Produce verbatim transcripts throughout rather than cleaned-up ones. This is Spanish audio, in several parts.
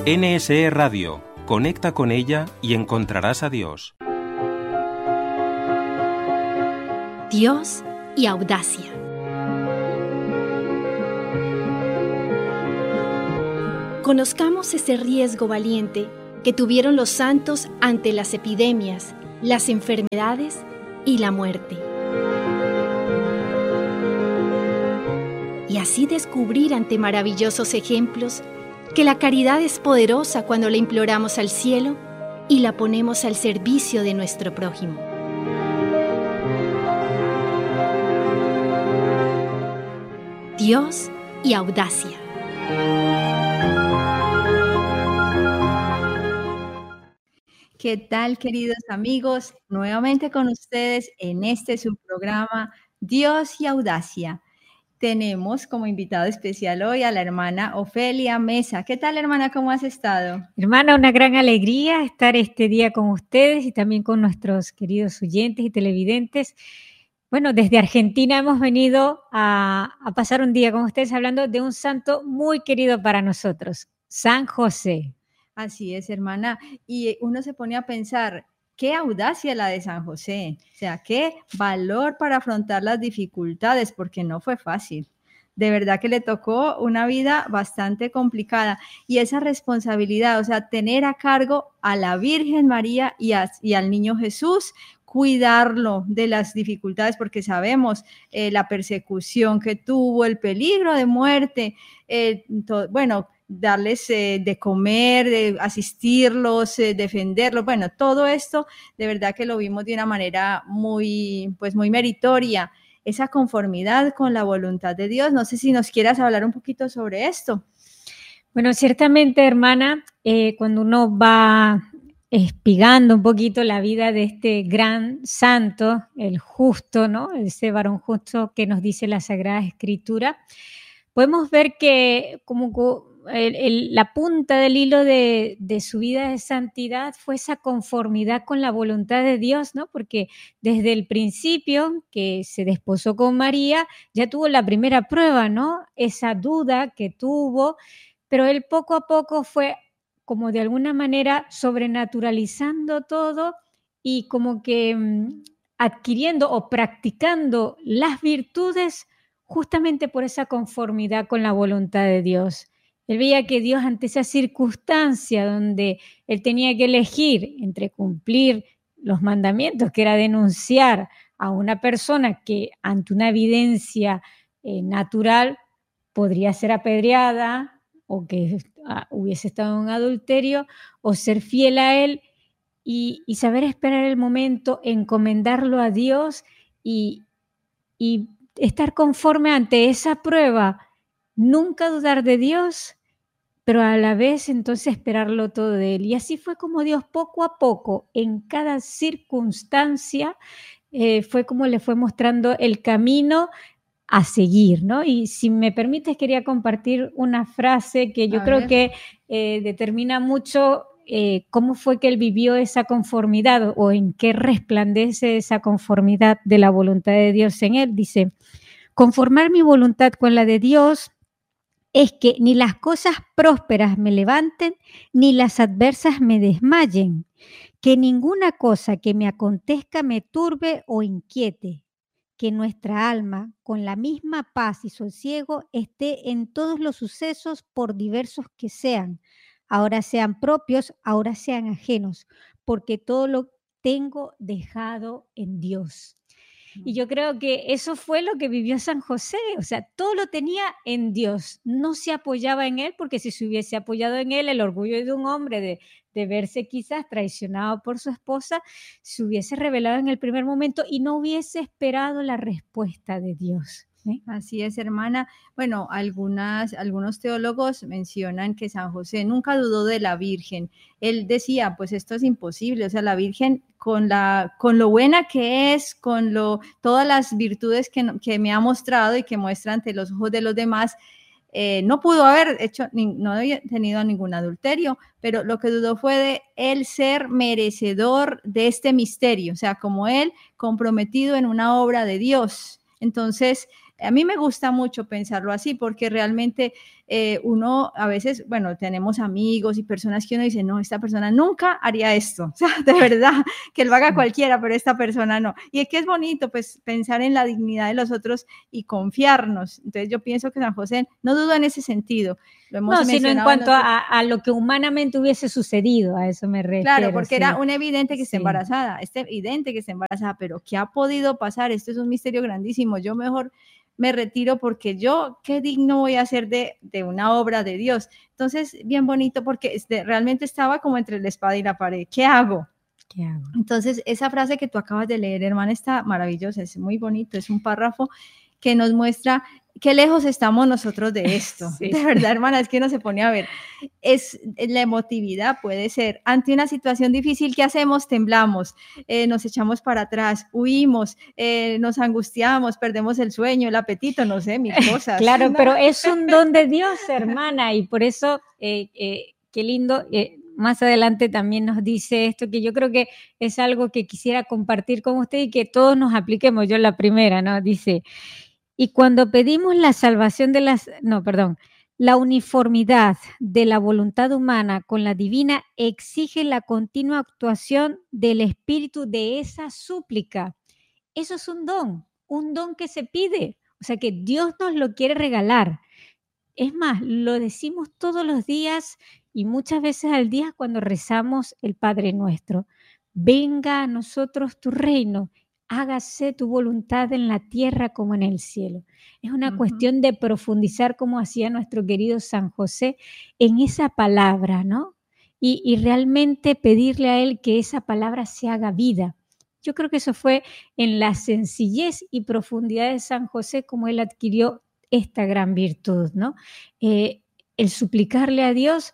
N S E Radio. Conecta con ella y encontrarás a Dios. Dios y audacia. Conozcamos ese riesgo valiente que tuvieron los santos ante las epidemias, las enfermedades y la muerte. Y así descubrir ante maravillosos ejemplos que la caridad es poderosa cuando la imploramos al cielo y la ponemos al servicio de nuestro prójimo. Dios y audacia. ¿Qué tal, queridos amigos? Nuevamente con ustedes en este subprograma Dios y audacia. Tenemos como invitado especial hoy a la hermana Ofelia Mesa. ¿Qué tal, hermana? ¿Cómo has estado? Hermana, una gran alegría estar este día con ustedes y también con nuestros queridos oyentes y televidentes. Bueno, desde Argentina hemos venido a, a pasar un día con ustedes hablando de un santo muy querido para nosotros, San José. Así es, hermana. Y uno se pone a pensar, qué audacia la de San José. O sea, qué valor para afrontar las dificultades, porque no fue fácil. De verdad que le tocó una vida bastante complicada. Y esa responsabilidad, o sea, tener a cargo a la Virgen María y, a, y al niño Jesús, cuidarlo de las dificultades, porque sabemos eh, la persecución que tuvo, el peligro de muerte, eh, todo, bueno, darles eh, de comer, de asistirlos, eh, defenderlos, bueno, todo esto de verdad que lo vimos de una manera muy, pues muy meritoria, esa conformidad con la voluntad de Dios. No sé si nos quieras hablar un poquito sobre esto. Bueno, ciertamente, hermana, eh, cuando uno va espigando un poquito la vida de este gran santo, el justo, ¿no? Ese varón justo que nos dice la Sagrada Escritura, podemos ver que como el, el, la punta del hilo de, de su vida de santidad fue esa conformidad con la voluntad de Dios, ¿no? Porque desde el principio que se desposó con María, ya tuvo la primera prueba, ¿no? Esa duda que tuvo, pero él poco a poco fue como de alguna manera sobrenaturalizando todo y como que mmm, adquiriendo o practicando las virtudes justamente por esa conformidad con la voluntad de Dios. Él veía que Dios, ante esa circunstancia donde él tenía que elegir entre cumplir los mandamientos, que era denunciar a una persona que ante una evidencia eh, natural podría ser apedreada o que uh, hubiese estado en adulterio, o ser fiel a él y, y saber esperar el momento, encomendarlo a Dios y, y estar conforme ante esa prueba, nunca dudar de Dios, pero a la vez entonces esperarlo todo de Él. Y así fue como Dios poco a poco, en cada circunstancia, eh, fue como le fue mostrando el camino a seguir, ¿no? Y si me permites, quería compartir una frase que yo a creo ver. que eh, determina mucho eh, cómo fue que él vivió esa conformidad o en qué resplandece esa conformidad de la voluntad de Dios en él. Dice, conformar mi voluntad con la de Dios es que ni las cosas prósperas me levanten, ni las adversas me desmayen, que ninguna cosa que me acontezca me turbe o inquiete, que nuestra alma, con la misma paz y sosiego, esté en todos los sucesos, por diversos que sean, ahora sean propios, ahora sean ajenos, porque todo lo tengo dejado en Dios. Y yo creo que eso fue lo que vivió San José, o sea, todo lo tenía en Dios, no se apoyaba en él, porque si se hubiese apoyado en él, el orgullo de un hombre de, de verse quizás traicionado por su esposa, se hubiese revelado en el primer momento y no hubiese esperado la respuesta de Dios. ¿Eh? Así es, hermana. Bueno, algunas, algunos teólogos mencionan que San José nunca dudó de la Virgen. Él decía, pues esto es imposible, o sea, la Virgen con, la, con lo buena que es, con lo, todas las virtudes que, que me ha mostrado y que muestra ante los ojos de los demás, eh, no pudo haber hecho, no había tenido ningún adulterio, pero lo que dudó fue de él ser merecedor de este misterio, o sea, como él comprometido en una obra de Dios. Entonces, a mí me gusta mucho pensarlo así, porque realmente eh, uno a veces, bueno, tenemos amigos y personas que uno dice, no, esta persona nunca haría esto, o sea, de verdad, que lo haga cualquiera, pero esta persona no. Y es que es bonito, pues, pensar en la dignidad de los otros y confiarnos. Entonces yo pienso que San José, no dudo en ese sentido. Lo hemos no, sino en cuanto en otros... a, a lo que humanamente hubiese sucedido, a eso me refiero. Claro, porque sí. era un evidente que está sí. embarazada, es evidente que está embarazada, pero ¿qué ha podido pasar? Esto es un misterio grandísimo. Yo mejor me retiro porque yo, qué digno voy a hacer de, de una obra de Dios. Entonces, bien bonito porque este, realmente estaba como entre la espada y la pared. ¿Qué hago? ¿Qué hago? Entonces, esa frase que tú acabas de leer, hermana, está maravillosa, es muy bonito, es un párrafo que nos muestra qué lejos estamos nosotros de esto. Sí. De verdad, hermana, es que uno se pone a ver. Es, la emotividad puede ser, ante una situación difícil, ¿qué hacemos? Temblamos, eh, nos echamos para atrás, huimos, eh, nos angustiamos, perdemos el sueño, el apetito, no sé, mil cosas. Claro, ¿no? pero es un don de Dios, hermana, y por eso, eh, eh, qué lindo, eh, más adelante también nos dice esto, que yo creo que es algo que quisiera compartir con usted y que todos nos apliquemos. Yo la primera, ¿no? Dice, y cuando pedimos la salvación de las, no, perdón, la uniformidad de la voluntad humana con la divina exige la continua actuación del espíritu de esa súplica. Eso es un don, un don que se pide, o sea que Dios nos lo quiere regalar. Es más, lo decimos todos los días y muchas veces al día cuando rezamos el Padre Nuestro. Venga a nosotros tu reino, hágase tu voluntad en la tierra como en el cielo. Es una uh-huh. cuestión de profundizar como hacía nuestro querido San José en esa palabra, ¿no? Y, y realmente pedirle a él que esa palabra se haga vida. Yo creo que eso fue en la sencillez y profundidad de San José como él adquirió esta gran virtud, ¿no? Eh, el suplicarle a Dios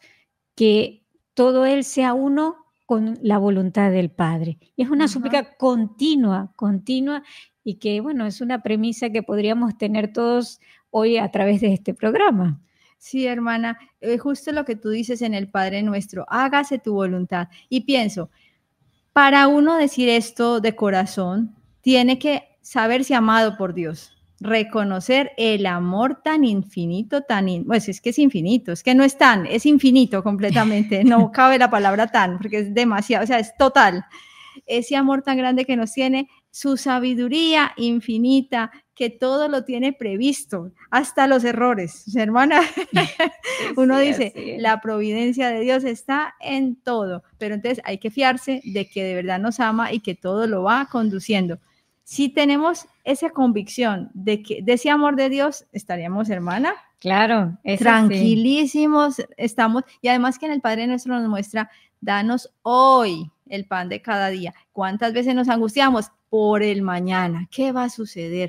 que todo él sea uno con la voluntad del Padre. Y es una uh-huh. súplica continua, continua, y que, bueno, es una premisa que podríamos tener todos hoy a través de este programa. Sí, hermana, eh, justo lo que tú dices en el Padre Nuestro, hágase tu voluntad. Y pienso, para uno decir esto de corazón, tiene que saberse amado por Dios. Reconocer el amor tan infinito, tan, in, pues es que es infinito, es que no es tan, es infinito completamente, no cabe la palabra tan, porque es demasiado, o sea, es total, ese amor tan grande que nos tiene, su sabiduría infinita, que todo lo tiene previsto, hasta los errores, hermana, uno sí, dice, la providencia de Dios está en todo, pero entonces hay que fiarse de que de verdad nos ama y que todo lo va conduciendo. Si tenemos esa convicción de que de ese amor de Dios, estaríamos, hermana, claro, tranquilísimos, sí. Estamos, y además que en el Padre Nuestro nos muestra, danos hoy el pan de cada día. ¿Cuántas veces nos angustiamos? Por el mañana, ¿qué va a suceder?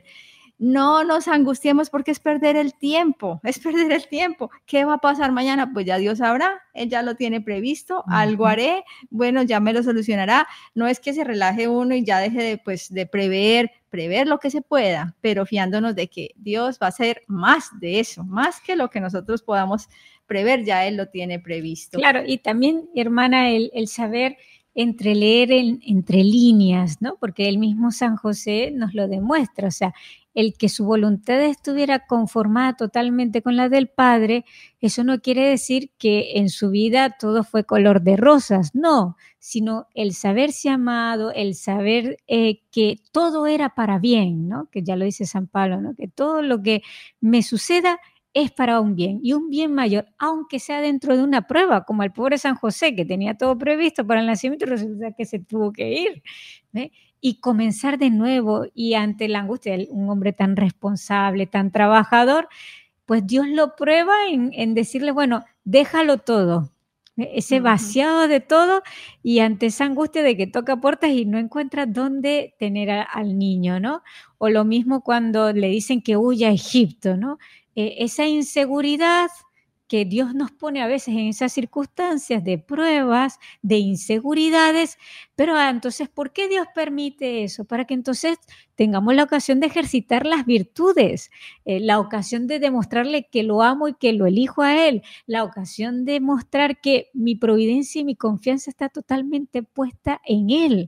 No nos angustiemos porque es perder el tiempo, es perder el tiempo. ¿Qué va a pasar mañana? Pues ya Dios sabrá, Él ya lo tiene previsto, uh-huh. algo haré, bueno, ya me lo solucionará. No es que se relaje uno y ya deje de, pues, de prever, prever lo que se pueda, pero fiándonos de que Dios va a hacer más de eso, más que lo que nosotros podamos prever, ya Él lo tiene previsto. Claro, y también, hermana, el, el saber entre leer en, entre líneas, ¿no? Porque el mismo San José nos lo demuestra, o sea, el que su voluntad estuviera conformada totalmente con la del Padre, eso no quiere decir que en su vida todo fue color de rosas, no, sino el saberse amado, el saber eh, que todo era para bien, ¿no? Que ya lo dice San Pablo, ¿no? Que todo lo que me suceda es para un bien, y un bien mayor, aunque sea dentro de una prueba, como el pobre San José, que tenía todo previsto para el nacimiento y resulta que se tuvo que ir, ¿eh? Y comenzar de nuevo, y ante la angustia de un hombre tan responsable, tan trabajador, pues Dios lo prueba en, en decirle, bueno, déjalo todo, ¿eh? Ese vaciado de todo, y ante esa angustia de que toca puertas y no encuentra dónde tener a, al niño, ¿no? O lo mismo cuando le dicen que huya a Egipto, ¿no? Eh, esa inseguridad que Dios nos pone a veces en esas circunstancias de pruebas, de inseguridades, pero ah, entonces, ¿por qué Dios permite eso? Para que entonces tengamos la ocasión de ejercitar las virtudes, eh, la ocasión de demostrarle que lo amo y que lo elijo a Él, la ocasión de mostrar que mi providencia y mi confianza está totalmente puesta en Él.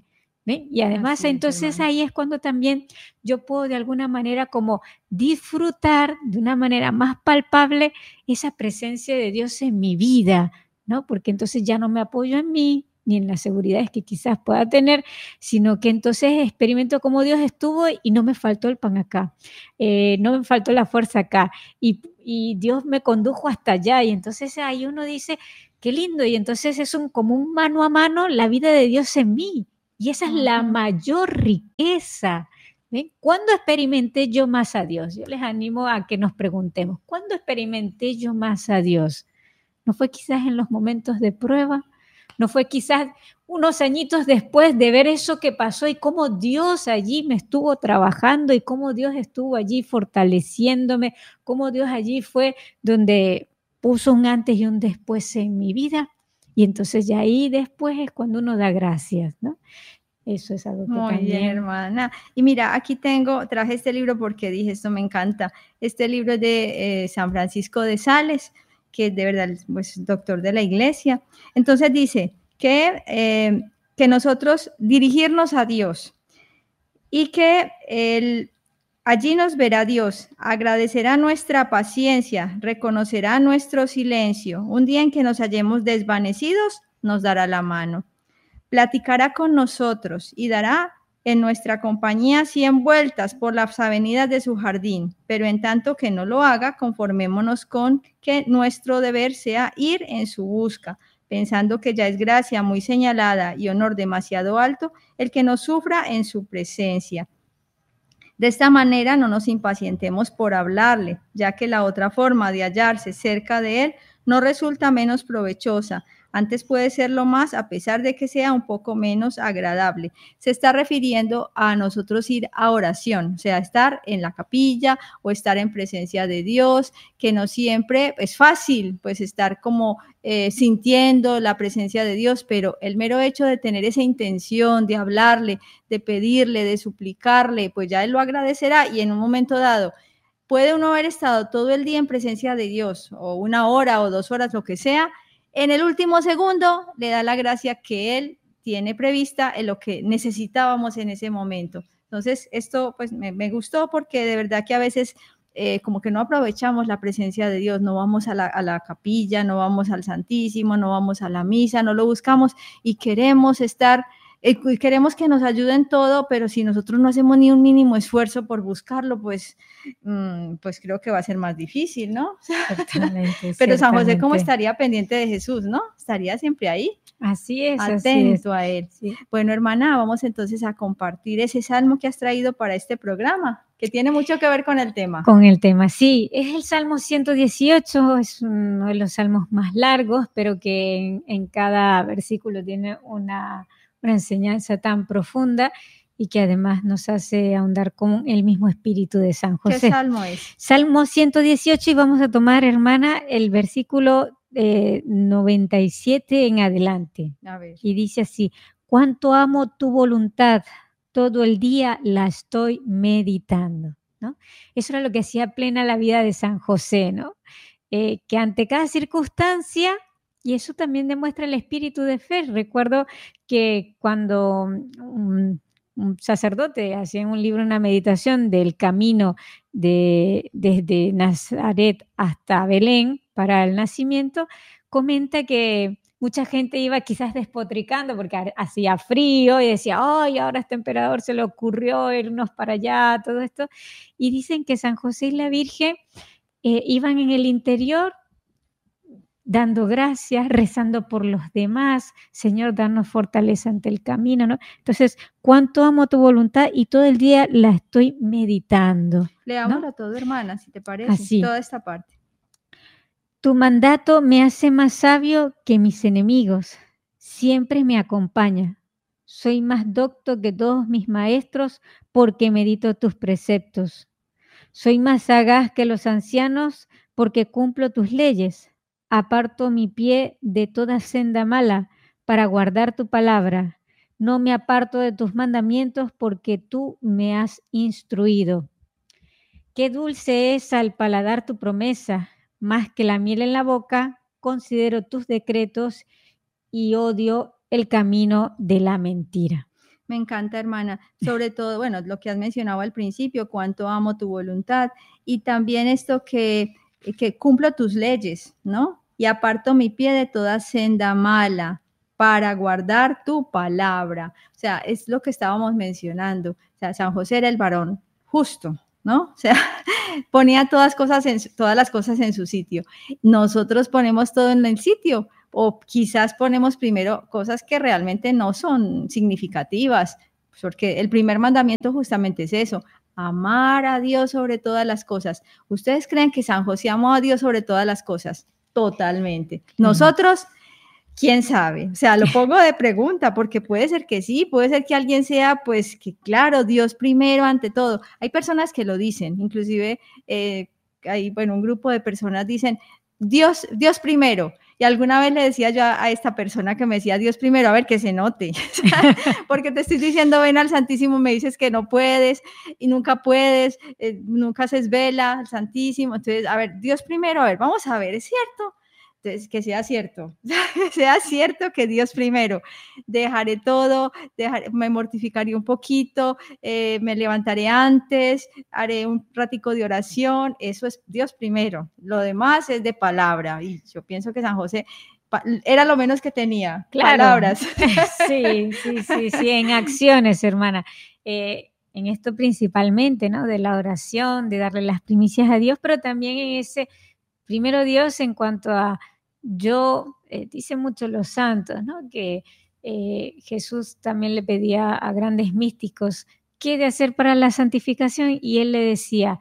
¿Ven? Y además Así es, entonces hermana. ahí es cuando también yo puedo de alguna manera como disfrutar de una manera más palpable esa presencia de Dios en mi vida, ¿no? Porque entonces ya no me apoyo en mí ni en las seguridades que quizás pueda tener, sino que entonces experimento cómo Dios estuvo y no me faltó el pan acá, eh, no me faltó la fuerza acá, y, y Dios me condujo hasta allá, y entonces ahí uno dice, qué lindo, y entonces es un, como un mano a mano la vida de Dios en mí, y esa es la Ujú. mayor riqueza. ¿Ven? ¿Cuándo experimenté yo más a Dios? Yo les animo a que nos preguntemos, ¿cuándo experimenté yo más a Dios? ¿No fue quizás en los momentos de prueba? ¿No fue quizás unos añitos después de ver eso que pasó y cómo Dios allí me estuvo trabajando y cómo Dios estuvo allí fortaleciéndome, cómo Dios allí fue donde puso un antes y un después en mi vida? Y entonces ya ahí después es cuando uno da gracias, ¿no? Eso es algo que Muy bien, también... hermana. Y mira, aquí tengo, traje este libro porque dije, esto me encanta. Este libro es de eh, San Francisco de Sales, que de verdad es pues, doctor de la iglesia. Entonces dice que, eh, que nosotros dirigirnos a Dios y que el, allí nos verá Dios, agradecerá nuestra paciencia, reconocerá nuestro silencio. Un día en que nos hallemos desvanecidos, nos dará la mano. Platicará con nosotros y dará en nuestra compañía cien vueltas por las avenidas de su jardín, pero en tanto que no lo haga, conformémonos con que nuestro deber sea ir en su busca, pensando que ya es gracia muy señalada y honor demasiado alto el que nos sufra en su presencia. De esta manera no nos impacientemos por hablarle, ya que la otra forma de hallarse cerca de él no resulta menos provechosa, antes puede serlo más a pesar de que sea un poco menos agradable. Se está refiriendo a nosotros ir a oración, o sea, estar en la capilla o estar en presencia de Dios, que no siempre es fácil, pues estar como eh, sintiendo la presencia de Dios, pero el mero hecho de tener esa intención de hablarle, de pedirle, de suplicarle, pues ya Él lo agradecerá y en un momento dado puede uno haber estado todo el día en presencia de Dios o una hora o dos horas, lo que sea, en el último segundo le da la gracia que Él tiene prevista en lo que necesitábamos en ese momento. Entonces, esto pues me, me gustó porque de verdad que a veces eh, como que no aprovechamos la presencia de Dios, no vamos a la, a la capilla, no vamos al Santísimo, no vamos a la misa, no lo buscamos y queremos estar eh, queremos que nos ayuden todo, pero si nosotros no hacemos ni un mínimo esfuerzo por buscarlo, pues, mmm, pues creo que va a ser más difícil, ¿no? Ciertamente, Pero San José, ¿cómo ciertamente. estaría pendiente de Jesús, no? Estaría siempre ahí. Así es, Atento así es. a él. Sí. Bueno, hermana, vamos entonces a compartir ese salmo que has traído para este programa, que tiene mucho que ver con el tema. Con el tema, sí. Es el Salmo ciento dieciocho, es uno de los salmos más largos, pero que en, en cada versículo tiene una, una enseñanza tan profunda y que además nos hace ahondar con el mismo espíritu de San José. ¿Qué salmo es? Salmo ciento dieciocho, y vamos a tomar, hermana, el versículo eh, noventa y siete en adelante. A ver. Y dice así: cuánto amo tu voluntad, todo el día la estoy meditando, ¿no? Eso era lo que hacía plena la vida de San José, ¿no? Eh, que ante cada circunstancia, y eso también demuestra el espíritu de fe. Recuerdo que cuando un, un sacerdote hacía en un libro una meditación del camino de, desde Nazaret hasta Belén para el nacimiento, comenta que mucha gente iba quizás despotricando porque hacía frío y decía, ¡ay, ahora a este emperador se le ocurrió irnos para allá! Todo esto. Y dicen que San José y la Virgen eh, iban en el interior dando gracias, rezando por los demás. Señor, danos fortaleza ante el camino, ¿no? Entonces, cuánto amo tu voluntad y todo el día la estoy meditando. Leámoslo ¿no? todo, hermana, si te parece, Así. toda esta parte. Tu mandato me hace más sabio que mis enemigos. Siempre me acompaña. Soy más docto que todos mis maestros porque medito tus preceptos. Soy más sagaz que los ancianos porque cumplo tus leyes. Aparto mi pie de toda senda mala para guardar tu palabra. No me aparto de tus mandamientos porque tú me has instruido. Qué dulce es al paladar tu promesa, más que la miel en la boca, considero tus decretos y odio el camino de la mentira. Me encanta, hermana. Sobre todo, bueno, lo que has mencionado al principio, cuánto amo tu voluntad y también esto que, que cumplo tus leyes, ¿no? Y aparto mi pie de toda senda mala para guardar tu palabra. O sea, es lo que estábamos mencionando. O sea, San José era el varón justo, ¿no? O sea, ponía todas, cosas en, todas las cosas en su sitio. Nosotros ponemos todo en el sitio. O quizás ponemos primero cosas que realmente no son significativas, porque el primer mandamiento justamente es eso, amar a Dios sobre todas las cosas. ¿Ustedes creen que San José amó a Dios sobre todas las cosas? Totalmente. Nosotros, quién sabe, o sea, lo pongo de pregunta, porque puede ser que sí, puede ser que alguien sea, pues, que claro, Dios primero ante todo. Hay personas que lo dicen, inclusive eh, hay, bueno, un grupo de personas dicen, Dios, Dios primero. Y alguna vez le decía yo a, a esta persona que me decía Dios primero, a ver, que se note, porque te estoy diciendo, ven al Santísimo, me dices que no puedes y nunca puedes, eh, nunca haces vela al Santísimo. Entonces, a ver, Dios primero, a ver, vamos a ver, ¿es cierto? Entonces, que sea cierto, que sea cierto que Dios primero. Dejaré todo, dejaré, me mortificaré un poquito, eh, me levantaré antes, haré un ratico de oración, eso es Dios primero. Lo demás es de palabra. Y yo pienso que San José era lo menos que tenía, claro. Palabras. Sí, sí, sí, sí, en acciones, hermana. Eh, en esto principalmente, ¿no? De la oración, de darle las primicias a Dios, pero también en ese... Primero Dios en cuanto a yo, eh, dice mucho los santos, ¿no? Que eh, Jesús también le pedía a grandes místicos qué he de hacer para la santificación y él le decía,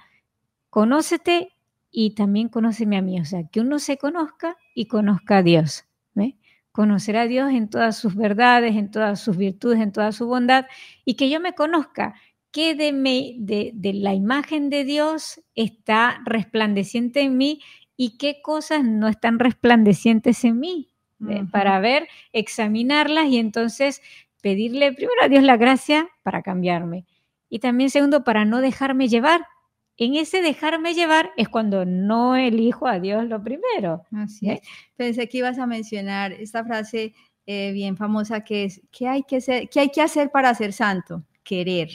conócete y también conóceme a mí, o sea, que uno se conozca y conozca a Dios, ¿ve? Conocer a Dios en todas sus verdades, en todas sus virtudes, en toda su bondad y que yo me conozca. ¿Qué de, me, de, de la imagen de Dios está resplandeciente en mí? ¿Y qué cosas no están resplandecientes en mí? Uh-huh. Para ver, examinarlas y entonces pedirle primero a Dios la gracia para cambiarme. Y también segundo, para no dejarme llevar. En ese dejarme llevar es cuando no elijo a Dios lo primero. Así es. Pensé que ibas a mencionar esta frase eh, bien famosa que es, ¿qué hay que hacer, qué hay que hacer para ser santo? Querer.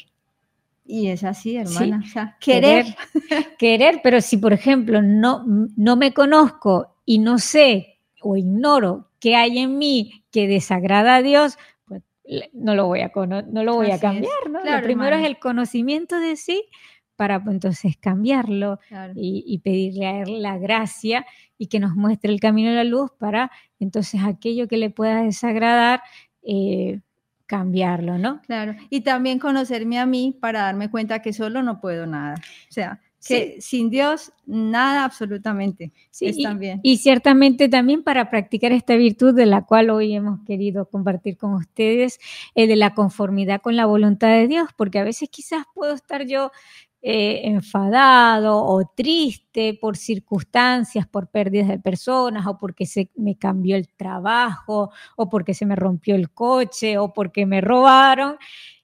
Y es así, hermana. Sí, o sea, querer. querer. Querer, pero si, por ejemplo, no, no me conozco y no sé o ignoro qué hay en mí que desagrada a Dios, pues no lo voy a, no lo voy a cambiar, ¿no? Claro, lo primero hermana. Es el conocimiento de sí para entonces cambiarlo claro. y, y pedirle a Él la gracia y que nos muestre el camino de la luz para entonces aquello que le pueda desagradar, eh, cambiarlo, ¿no? Claro, y también conocerme a mí para darme cuenta que solo no puedo nada, o sea, que sí. Sin Dios nada absolutamente, sí, es y, también. Y ciertamente también para practicar esta virtud de la cual hoy hemos querido compartir con ustedes, eh, de la conformidad con la voluntad de Dios, porque a veces quizás puedo estar yo Eh, enfadado o triste por circunstancias, por pérdidas de personas o porque se me cambió el trabajo o porque se me rompió el coche o porque me robaron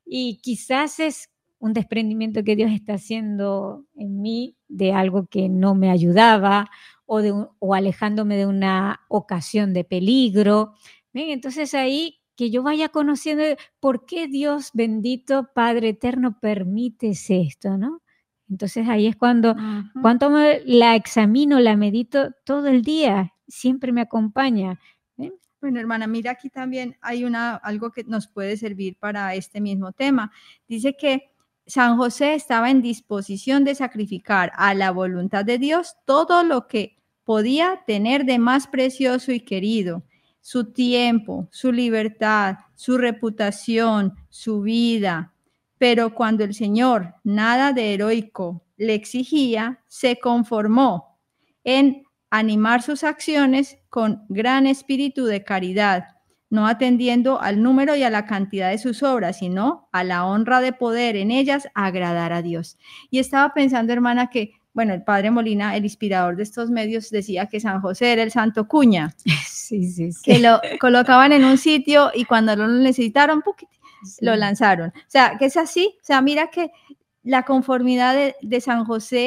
y quizás es un desprendimiento que Dios está haciendo en mí de algo que no me ayudaba o, de un, o alejándome de una ocasión de peligro. ¿Ven? Entonces ahí que yo vaya conociendo por qué Dios bendito, Padre eterno, permite esto, ¿no? Entonces ahí es cuando, uh-huh. cuando me la examino, la medito todo el día, siempre me acompaña. ¿Eh? Bueno, hermana, mira aquí también hay una, algo que nos puede servir para este mismo tema. Dice que San José estaba en disposición de sacrificar a la voluntad de Dios todo lo que podía tener de más precioso y querido, su tiempo, su libertad, su reputación, su vida. Pero cuando el Señor nada de heroico le exigía, se conformó en animar sus acciones con gran espíritu de caridad, no atendiendo al número y a la cantidad de sus obras, sino a la honra de poder en ellas agradar a Dios. Y estaba pensando, hermana, que, bueno, el padre Molina, el inspirador de estos medios, decía que San José era el santo cuña, sí, sí, sí. que lo colocaban en un sitio y cuando lo necesitaron, ¡puquit! Sí. Lo lanzaron. O sea, que es así. O sea, mira que la conformidad de, de San José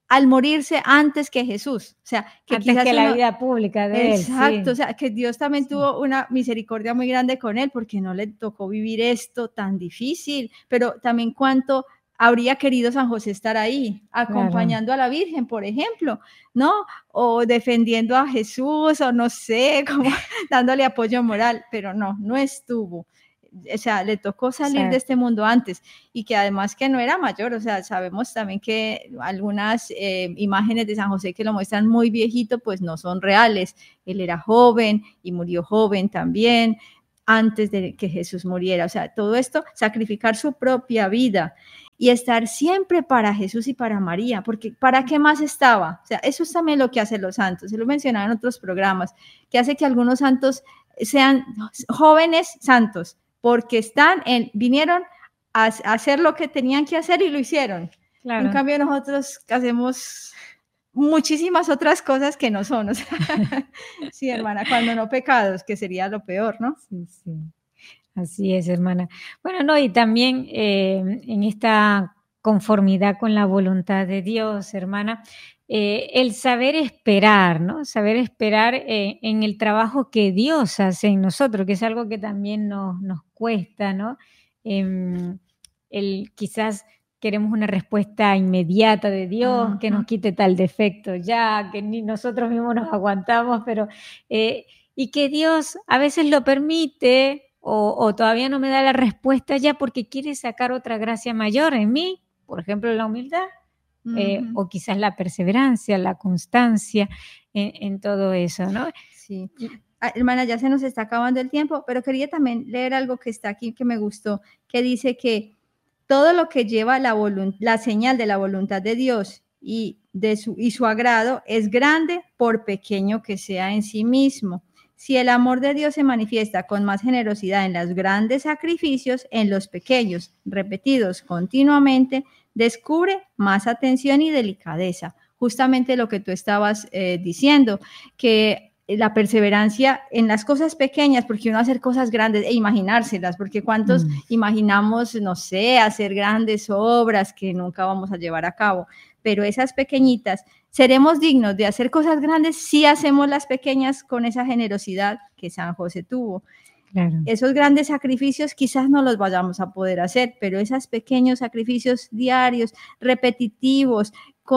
al morirse antes que Jesús, o sea, que antes quizás que uno, la vida pública de él. exacto, Sí. O sea, que Dios también sí. tuvo una misericordia muy grande con él, porque no le tocó vivir esto tan difícil, pero también cuánto habría querido San José estar ahí, acompañando claro. a la Virgen, por ejemplo, ¿no? O defendiendo a Jesús, o no sé, como dándole apoyo moral, pero no, no estuvo. O sea, le tocó salir sí. de este mundo antes, y que además que no era mayor, o sea, sabemos también que algunas eh, imágenes de San José que lo muestran muy viejito, pues no son reales. Él era joven y murió joven también, antes de que Jesús muriera. O sea, todo esto, sacrificar su propia vida y estar siempre para Jesús y para María, porque ¿para qué más estaba? O sea, eso es también lo que hacen los santos, se lo mencionaba en otros programas, que hace que algunos santos sean jóvenes santos, porque están en, vinieron a, a hacer lo que tenían que hacer y lo hicieron. Claro. En cambio nosotros hacemos muchísimas otras cosas que no son, o sea, sí, hermana, cuando no pecados, que sería lo peor, ¿no? Sí, sí. Así es, hermana. Bueno, no, y también eh, en esta conformidad con la voluntad de Dios, hermana, eh, el saber esperar, ¿no? Saber esperar eh, en el trabajo que Dios hace en nosotros, que es algo que también nos, nos cuesta, ¿no? Eh, el, quizás queremos una respuesta inmediata de Dios, uh-huh. que nos quite tal defecto ya, que ni nosotros mismos nos aguantamos, pero eh, y que Dios a veces lo permite. O, o todavía no me da la respuesta ya porque quiere sacar otra gracia mayor en mí, por ejemplo, la humildad, uh-huh. eh, o quizás la perseverancia, la constancia en, en todo eso, ¿no? Sí. Ah, hermana, ya se nos está acabando el tiempo, pero quería también leer algo que está aquí que me gustó, que dice que todo lo que lleva la, volunt- la señal de la voluntad de Dios y, de su, y su agrado es grande por pequeño que sea en sí mismo. Si el amor de Dios se manifiesta con más generosidad en los grandes sacrificios, en los pequeños, repetidos continuamente, descubre más atención y delicadeza. Justamente lo que tú estabas eh, diciendo, que la perseverancia en las cosas pequeñas, porque uno hacer cosas grandes e imaginárselas, porque cuántos mm. imaginamos, no sé, hacer grandes obras que nunca vamos a llevar a cabo, pero esas pequeñitas, seremos dignos de hacer cosas grandes si hacemos las pequeñas con esa generosidad que San José tuvo. Claro. Esos grandes sacrificios quizás no los vayamos a poder hacer, pero esos pequeños sacrificios diarios, repetitivos,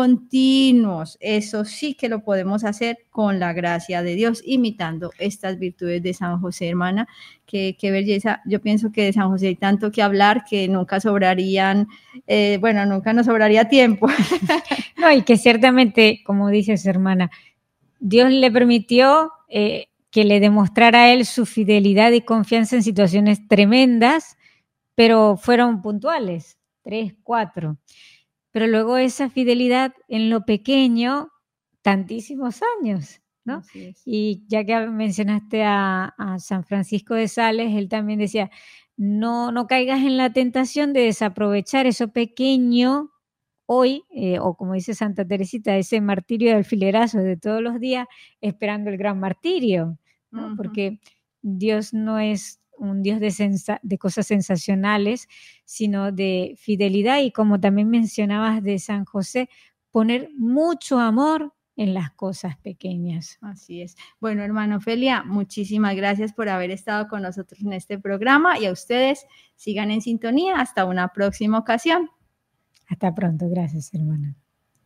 continuos, eso sí que lo podemos hacer con la gracia de Dios, imitando estas virtudes de San José, hermana. Qué, qué belleza. Yo pienso que de San José hay tanto que hablar que nunca sobrarían, eh, bueno, nunca nos sobraría tiempo. No, y que ciertamente, como dices, hermana, Dios le permitió eh, que le demostrara a él su fidelidad y confianza en situaciones tremendas, pero fueron puntuales, tres, cuatro. Pero luego esa fidelidad en lo pequeño, tantísimos años, ¿no? Y ya que mencionaste a, a San Francisco de Sales, él también decía, no, no caigas en la tentación de desaprovechar eso pequeño hoy, eh, o como dice Santa Teresita, ese martirio de alfilerazo de todos los días, esperando el gran martirio, ¿no? Uh-huh. Porque Dios no es un Dios de, sensa- de cosas sensacionales, sino de fidelidad, y como también mencionabas de San José, poner mucho amor en las cosas pequeñas. Así es. Bueno, hermano Ofelia, muchísimas gracias por haber estado con nosotros en este programa, y a ustedes sigan en sintonía. Hasta una próxima ocasión. Hasta pronto. Gracias, hermana.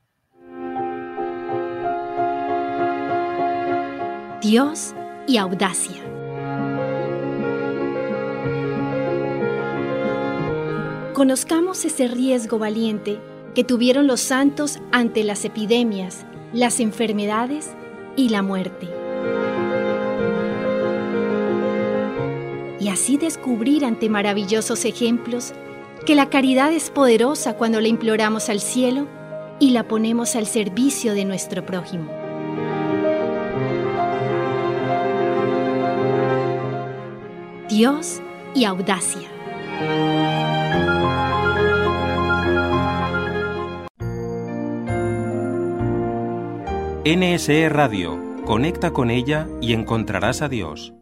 Dios y audacia. Conozcamos ese riesgo valiente que tuvieron los santos ante las epidemias, las enfermedades y la muerte. Y así descubrir ante maravillosos ejemplos que la caridad es poderosa cuando la imploramos al cielo y la ponemos al servicio de nuestro prójimo. Dios y audacia. N S E Radio. Conecta con ella y encontrarás a Dios.